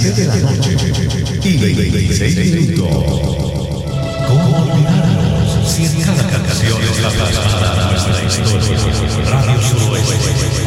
7 de la noche y 26 minutos. ¿Cómo olvidarnos si en cada canción es la plasmada nuestra historia? Radio Suroeste